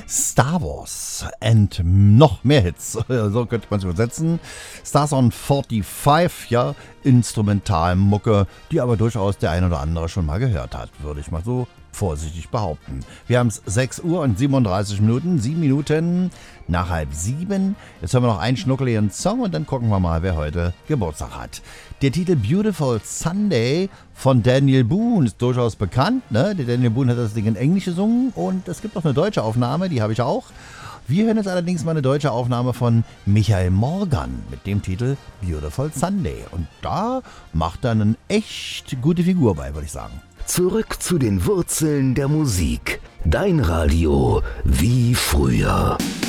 Star Wars and noch mehr Hits, so könnte man es übersetzen. Stars on 45, ja, Instrumentalmucke, die aber durchaus der ein oder andere schon mal gehört hat, würde ich mal so vorsichtig behaupten. Wir haben es 6 Uhr und 37 Minuten, 7 Minuten nach 6:30. Jetzt haben wir noch einen schnuckeligen Song und dann gucken wir mal, wer heute Geburtstag hat. Der Titel Beautiful Sunday von Daniel Boone ist durchaus bekannt, ne? Der Daniel Boone hat das Ding in Englisch gesungen und es gibt noch eine deutsche Aufnahme, die habe ich auch. Wir hören jetzt allerdings mal eine deutsche Aufnahme von Michael Morgan mit dem Titel Beautiful Sunday. Und da macht er eine echt gute Figur bei, würde ich sagen. Zurück zu den Wurzeln der Musik. Dein Radio wie früher.